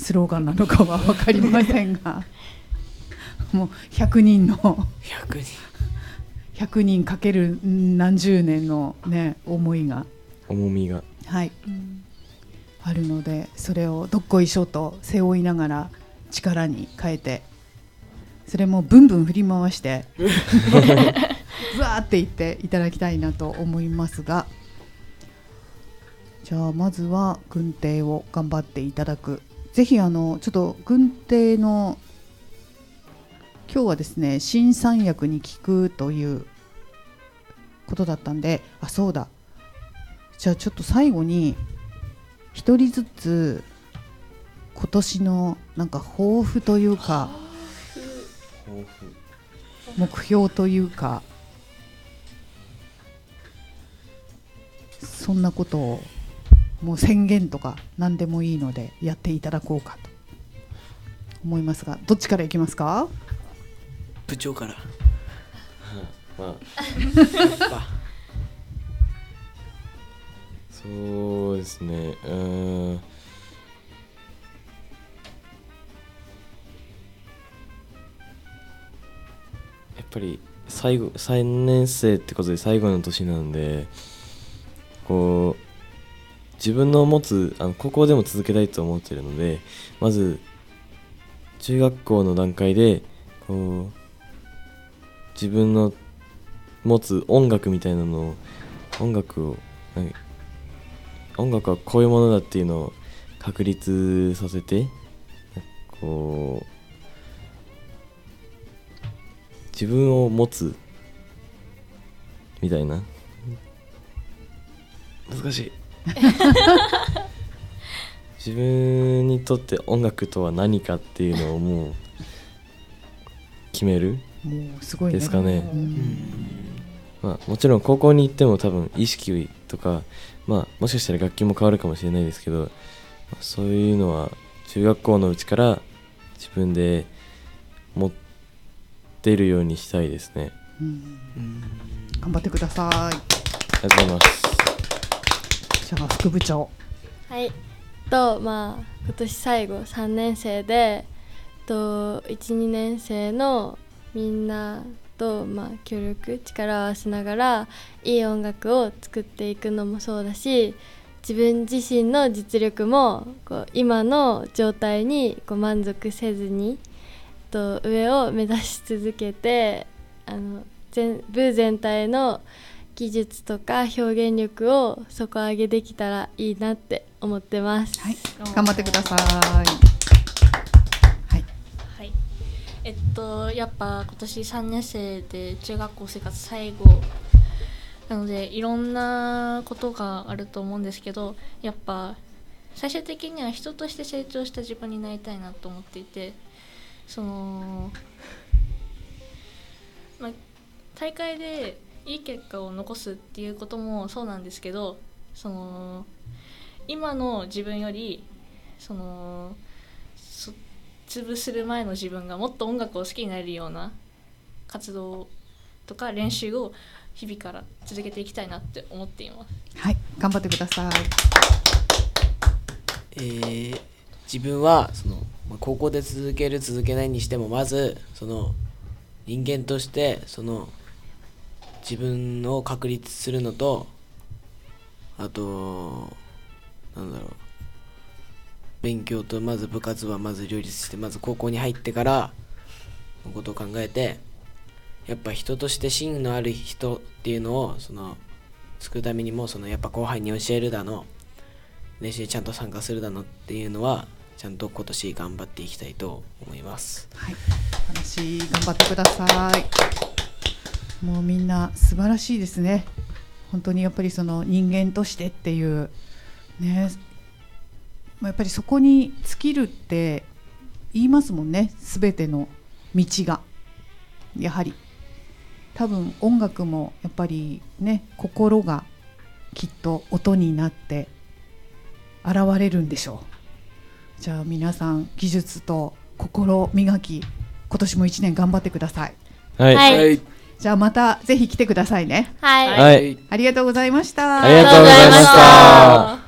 スローガンなのかは分かりませんがもう100人かける何十年の、ね、重みが、はい、あるので、それをどっこいしょと背負いながら力に変えて、それもブンブン振り回してブワーって言っていただきたいなと思いますが、じゃあまずは軍手を頑張っていただく。ぜひちょっと軍手の今日はですね、新三役に聞くということだったんで、そうだ、じゃあちょっと最後に一人ずつ今年のなんか抱負というか目標というか、そんなことをもう宣言とか何でもいいのでやっていただこうかと思いますが、どっちからいきますか？ 部長からそうですね、やっぱり3年生ってことで最後の年なんで、こう自分の持つ高校でも続けたいと思っているので、まず中学校の段階でこう自分の持つ音楽みたいなのを、音楽はこういうものだっていうのを確立させて、こう自分を持つみたいな、難しい自分にとって音楽とは何かっていうのをもう決めるですかね。もちろん高校に行っても多分意識とか、もしかしたら楽器も変わるかもしれないですけど、そういうのは中学校のうちから自分で持っているようにしたいですね。 頑張ってください。ありがとうございます。 じゃあ副部長。 はい、今年最後3年生で1、2年生のみんなと協力力を合わせながらいい音楽を作っていくのもそうだし、自分自身の実力も今の状態に満足せずに上を目指し続けて、部全体の技術とか表現力を底上げできたらいいなって思ってます。 はい、頑張ってください。 やっぱ今年3年生で中学校生活最後なので、いろんなことがあると思うんですけど、やっぱ最終的には人として成長した自分になりたいなと思っていて、大会でいい結果を残すっていうこともそうなんですけど、今の自分より潰する前の自分がもっと音楽を好きになれるような活動とか練習を日々から続けていきたいなって思っています。 はい、頑張ってください。自分は高校で続ける続けないにしても、まず人間として自分を確立するのと、あと勉強とまず部活はまず両立して、まず高校に入ってからのことを考えて、やっぱ人として芯のある人っていうのを作るためにも、やっぱ後輩に教えるだの、練習にちゃんと参加するだのっていうのはちゃんと今年頑張っていきたいと思います。 はい、話頑張ってください。もうみんな素晴らしいですね。本当にやっぱり人間としてっていうね、やっぱりそこに尽きるって言いますもんね。全ての道がやはり多分音楽もやっぱりね、心がきっと音になって現れるんでしょう。じゃあ皆さん技術と心磨き、今年も1年頑張ってください。 はい、はい、 じゃあまたぜひ来てくださいね。 はい、 はい、 ありがとうございました。 ありがとうございました。